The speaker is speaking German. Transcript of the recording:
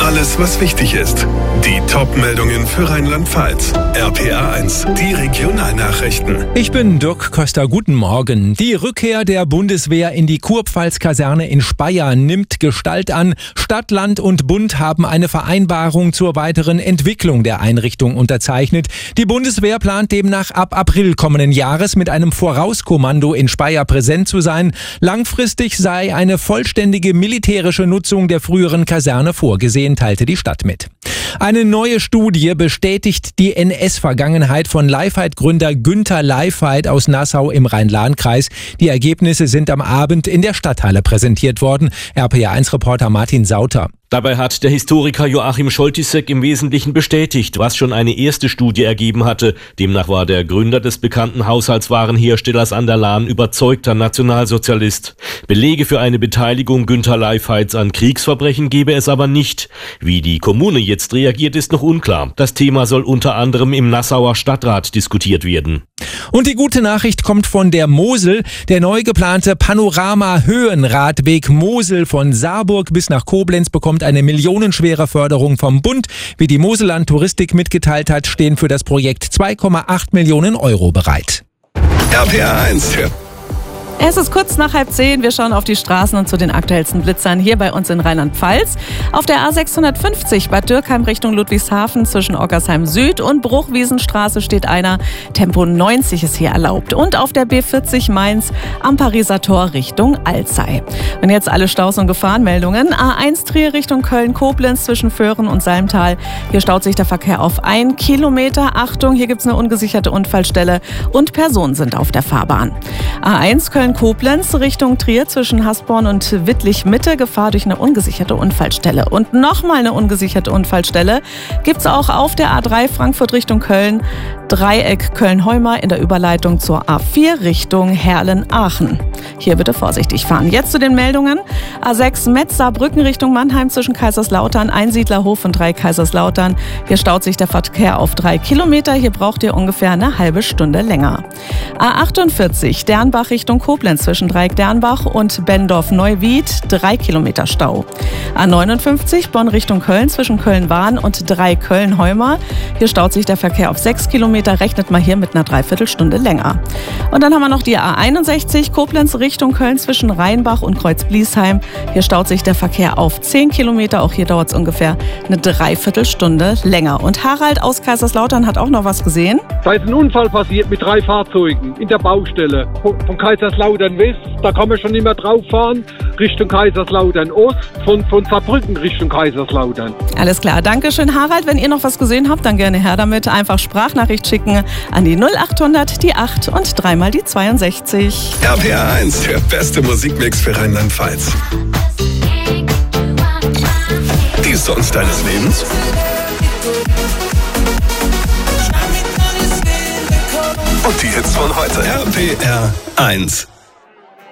Alles, was wichtig ist. Die Top-Meldungen für Rheinland-Pfalz. RPA1, die Regionalnachrichten. Ich bin Dirk Köster, guten Morgen. Die Rückkehr der Bundeswehr in die Kurpfalz-Kaserne in Speyer nimmt Gestalt an. Stadt, Land und Bund haben eine Vereinbarung zur weiteren Entwicklung der Einrichtung unterzeichnet. Die Bundeswehr plant demnach ab April kommenden Jahres mit einem Vorauskommando in Speyer präsent zu sein. Langfristig sei eine vollständige militärische Nutzung der früheren Kaserne vorgesehen, teilte die Stadt mit. Eine neue Studie bestätigt die NS-Vergangenheit von Leyfight-Gründer Günter Leyfight aus Nassau im Rhein-Lahn-Kreis. Die Ergebnisse sind am Abend in der Stadthalle präsentiert worden. RPA1-Reporter Martin Sauter. Dabei hat der Historiker Joachim Scholtisek im Wesentlichen bestätigt, was schon eine erste Studie ergeben hatte. Demnach war der Gründer des bekannten Haushaltswarenherstellers an der Lahn überzeugter Nationalsozialist. Belege für eine Beteiligung Günter Leyfights an Kriegsverbrechen gebe es aber nicht. Wie die Kommune jetzt reagiert, ist noch unklar. Das Thema soll unter anderem im Nassauer Stadtrat diskutiert werden. Und die gute Nachricht kommt von der Mosel. Der neu geplante Panorama-Höhenradweg Mosel von Saarburg bis nach Koblenz bekommt eine millionenschwere Förderung vom Bund. Wie die Moselland Touristik mitgeteilt hat, stehen für das Projekt 2,8 Millionen Euro bereit. RPA1. Es ist kurz nach 9:30. Wir schauen auf die Straßen und zu den aktuellsten Blitzern hier bei uns in Rheinland-Pfalz. Auf der A650 Bad Dürkheim Richtung Ludwigshafen zwischen Ockersheim Süd und Bruchwiesenstraße steht einer. Tempo 90 ist hier erlaubt. Und auf der B40 Mainz am Pariser Tor Richtung Alzey. Und jetzt alle Staus- und Gefahrenmeldungen. A1 Trier Richtung Köln-Koblenz zwischen Föhren und Salmtal. Hier staut sich der Verkehr auf 1 Kilometer. Achtung, hier gibt es eine ungesicherte Unfallstelle und Personen sind auf der Fahrbahn. A1 Köln-Koblenz Richtung Trier zwischen Hasborn und Wittlich-Mitte. Gefahr durch eine ungesicherte Unfallstelle. Und nochmal eine ungesicherte Unfallstelle gibt es auch auf der A3 Frankfurt Richtung Köln. Dreieck Köln-Heumar in der Überleitung zur A4 Richtung Herlen-Aachen. Hier bitte vorsichtig fahren. Jetzt zu den Meldungen. A6 Metz-Saarbrücken Richtung Mannheim zwischen Kaiserslautern, Einsiedlerhof und 3 Kaiserslautern. Hier staut sich der Verkehr auf 3 Kilometer. Hier braucht ihr ungefähr eine halbe Stunde länger. A48 Dernbach Richtung Koblenz zwischen Dreieck-Dernbach und Benndorf-Neuwied 3 Kilometer Stau. A59 Bonn Richtung Köln zwischen Köln-Wahn und 3 Köln-Heumar. Hier staut sich der Verkehr auf 6 Kilometer. Rechnet mal hier mit einer Dreiviertelstunde länger. Und dann haben wir noch die A61 Koblenz Richtung Köln zwischen Rheinbach und Kreuz-Bliesheim. Hier staut sich der Verkehr auf 10 Kilometer. Auch hier dauert es ungefähr eine Dreiviertelstunde länger. Und Harald aus Kaiserslautern hat auch noch was gesehen. Da ist ein Unfall passiert mit 3 Fahrzeugen in der Baustelle. Von Kaiserslautern West, da kann man schon nicht mehr drauf fahren, Richtung Kaiserslautern Ost, von Saarbrücken Richtung Kaiserslautern. Alles klar, danke schön Harald. Wenn ihr noch was gesehen habt, dann gerne her damit. Einfach Sprachnachricht schicken an die 0800, die 8 und 3 mal die 62. RPA1, der beste Musikmix für Rheinland-Pfalz. Die Songs deines Lebens? Und die Hits von heute. RPR1.